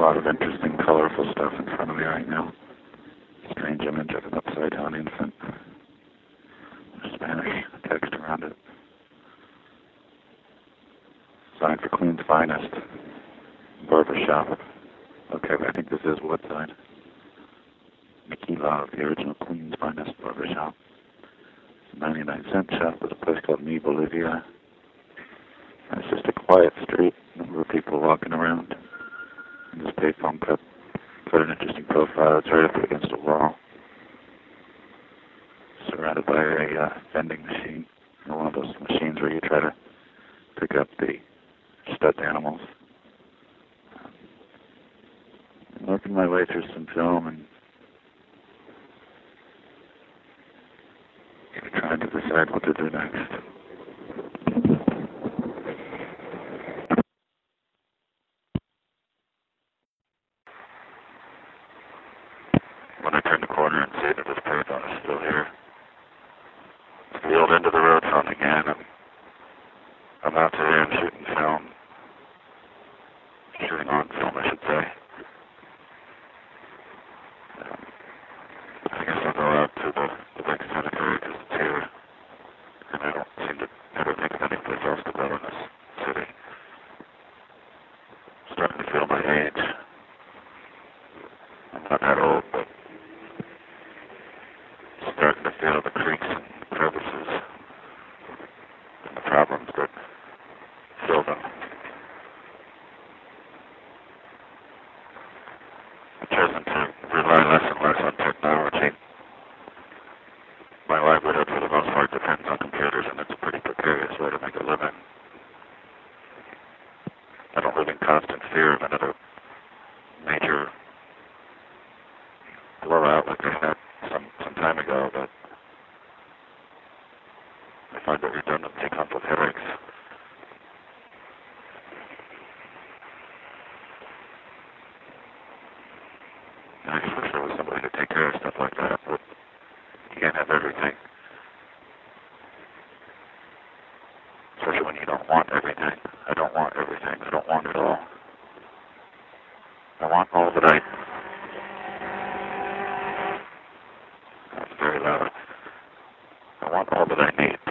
lot of interesting, colorful stuff in front of me right now. Strange image of an upside-down infant. Spanish text around it. Sign for Queen's Finest. Barbershop. Okay, I think this is Woodside. Mickey Love, the original Queen's Finest barbershop. 99-cent shop at a place called Mi Bolivia. And it's just a quiet street. Number of people walking around. And this payphone cup. Quite an interesting profile. It's right up against a wall. Surrounded by a vending machine. One of those machines where you try to pick up the stuffed animals. I'm working my way through some film and trying to decide what to do next. When I turn the corner and see that this payphone is still here, it's the old end of the road phone again. I'm out today, I'm shooting film. Shooting on film, I should say. I guess I'll go out to the big cemetery because it's here. And I don't seem to ever think of any place else to go in this city. I'm starting to feel my age. I'm not that old, but I'm starting to feel the creaks and crevices and the problems that fill them. I've chosen to rely less and less on technology. My livelihood, for the most part, depends on computers, and it's a pretty precarious way to make a living. I don't live in constant fear of another major blowout like I had some time ago, but I find that redundancy comes with headaches. And I just wish there was somebody to take care of stuff like that, but you can't have everything. Especially when you don't want everything. I don't want everything. I don't want it all. I want all that that's very loud. I want all that I need.